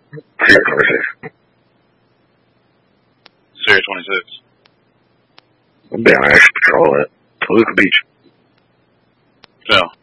Sierra 26. Sierra 26. I'll be on Action Patrol at Toluca Beach. No.